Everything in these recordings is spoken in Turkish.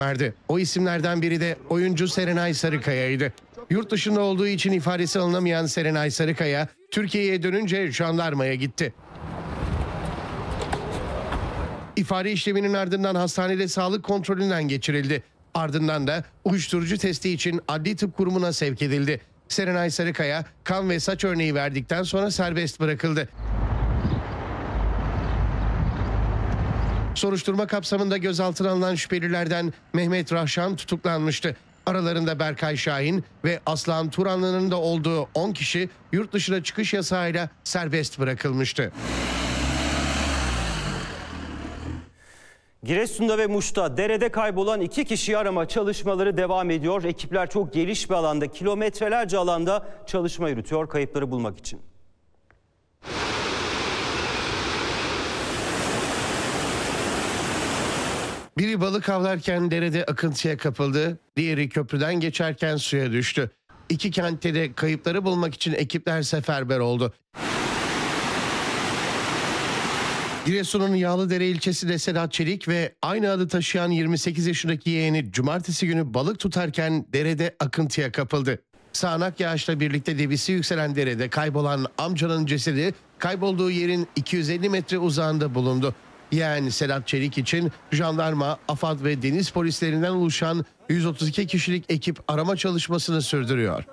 vardı. O isimlerden biri de oyuncu Serenay Sarıkaya'ydı. Yurt dışında olduğu için ifadesi alınamayan Serenay Sarıkaya, Türkiye'ye dönünce jandarmaya gitti. İfade işleminin ardından hastanede sağlık kontrolünden geçirildi. Ardından da uyuşturucu testi için Adli Tıp Kurumu'na sevk edildi. Serenay Sarıkaya kan ve saç örneği verdikten sonra serbest bırakıldı. Soruşturma kapsamında gözaltına alınan şüphelilerden Mehmet Rahşan tutuklanmıştı. Aralarında Berkay Şahin ve Aslan Turanlı'nın da olduğu 10 kişi yurt dışına çıkış yasağıyla serbest bırakılmıştı. Giresun'da ve Muş'ta derede kaybolan 2 kişiyi arama çalışmaları devam ediyor. Ekipler çok geniş bir alanda, kilometrelerce alanda çalışma yürütüyor kayıpları bulmak için. Biri balık avlarken derede akıntıya kapıldı, diğeri köprüden geçerken suya düştü. 2 kentte de kayıpları bulmak için ekipler seferber oldu. Giresun'un Yağlıdere ilçesinde Sedat Çelik ve aynı adı taşıyan 28 yaşındaki yeğeni cumartesi günü balık tutarken derede akıntıya kapıldı. Sağanak yağışla birlikte debisi yükselen derede kaybolan amcanın cesedi kaybolduğu yerin 250 metre uzağında bulundu. Yani Sedat Çelik için jandarma, AFAD ve deniz polislerinden oluşan 132 kişilik ekip arama çalışmasını sürdürüyor.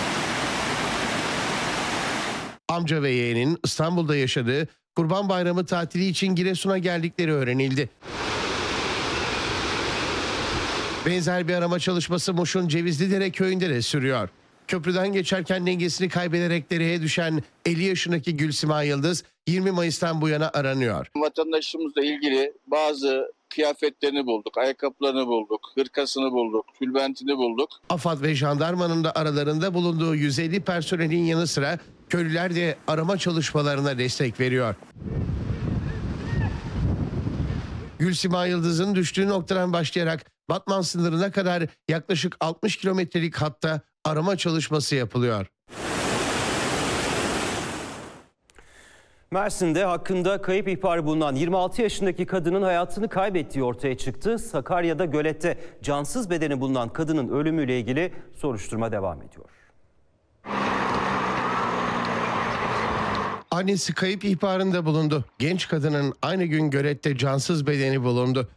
Amca ve yeğenin İstanbul'da yaşadığı Kurban Bayramı tatili için Giresun'a geldikleri öğrenildi. Benzer bir arama çalışması Muş'un Cevizlidere köyünde de sürüyor. Köprüden geçerken dengesini kaybederek dereye düşen 50 yaşındaki Gülsima Yıldız 20 Mayıs'tan bu yana aranıyor. Vatandaşımızla ilgili bazı kıyafetlerini bulduk, ayakkabılarını bulduk, hırkasını bulduk, tülbentini bulduk. AFAD ve jandarmanın da aralarında bulunduğu 150 personelin yanı sıra köylüler de arama çalışmalarına destek veriyor. Gülsima Yıldız'ın düştüğü noktadan başlayarak Batman sınırına kadar yaklaşık 60 kilometrelik hatta arama çalışması yapılıyor. Mersin'de hakkında kayıp ihbarı bulunan 26 yaşındaki kadının hayatını kaybettiği ortaya çıktı. Sakarya'da gölette cansız bedeni bulunan kadının ölümüyle ilgili soruşturma devam ediyor. Annesi kayıp ihbarında bulundu. Genç kadının aynı gün gölette cansız bedeni bulundu.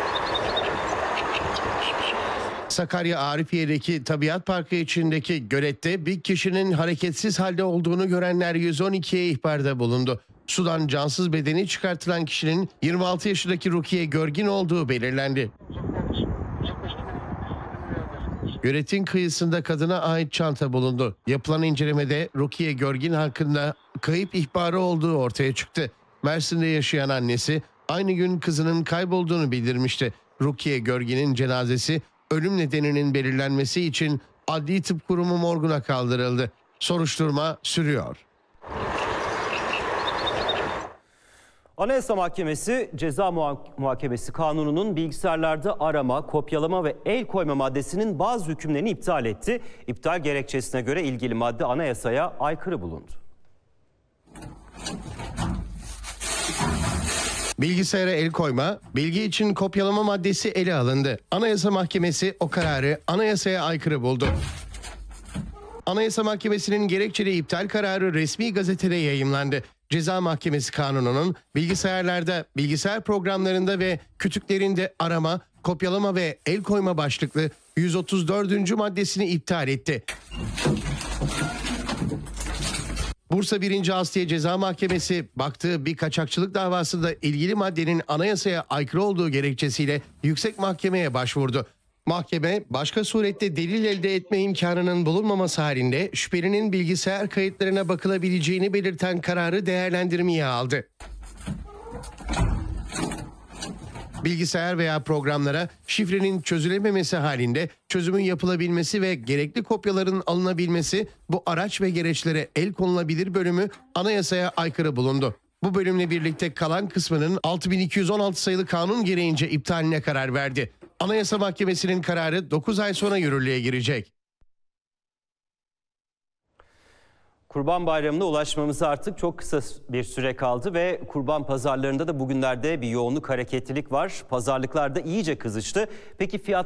Sakarya Arifiye'deki Tabiat Parkı içindeki gölette bir kişinin hareketsiz halde olduğunu görenler 112'ye ihbarda bulundu. Sudan cansız bedeni çıkartılan kişinin 26 yaşındaki Rukiye Görgin olduğu belirlendi. Göletin kıyısında kadına ait çanta bulundu. Yapılan incelemede Rukiye Görgin hakkında kayıp ihbarı olduğu ortaya çıktı. Mersin'de yaşayan annesi aynı gün kızının kaybolduğunu bildirmişti. Rukiye Görgin'in cenazesi ölüm nedeninin belirlenmesi için Adli Tıp Kurumu morguna kaldırıldı. Soruşturma sürüyor. Anayasa Mahkemesi Ceza Muhakemesi Kanunu'nun bilgisayarlarda arama, kopyalama ve el koyma maddesinin bazı hükümlerini iptal etti. İptal gerekçesine göre ilgili madde anayasaya aykırı bulundu. Bilgisayara el koyma, bilgi için kopyalama maddesi ele alındı. Anayasa Mahkemesi o kararı anayasaya aykırı buldu. Anayasa Mahkemesi'nin gerekçeli iptal kararı resmi gazetede yayımlandı. Ceza Mahkemesi Kanunu'nun bilgisayarlarda, bilgisayar programlarında ve kütüklerinde arama, kopyalama ve el koyma başlıklı 134. maddesini iptal etti. Bursa 1. Asliye Ceza Mahkemesi baktığı bir kaçakçılık davasında ilgili maddenin anayasaya aykırı olduğu gerekçesiyle yüksek mahkemeye başvurdu. Mahkeme başka surette delil elde etme imkanının bulunmaması halinde şüphelinin bilgisayar kayıtlarına bakılabileceğini belirten kararı değerlendirmeye aldı. Bilgisayar veya programlara şifrenin çözülememesi halinde çözümün yapılabilmesi ve gerekli kopyaların alınabilmesi bu araç ve gereçlere el konulabilir bölümü anayasaya aykırı bulundu. Bu bölümle birlikte kalan kısmının 6216 sayılı kanun gereğince iptaline karar verdi. Anayasa Mahkemesi'nin kararı 9 ay sonra yürürlüğe girecek. Kurban Bayramı'na ulaşmamıza artık çok kısa bir süre kaldı ve kurban pazarlarında da bugünlerde bir yoğunluk, hareketlilik var. Pazarlıklar da iyice kızıştı. Peki fiyat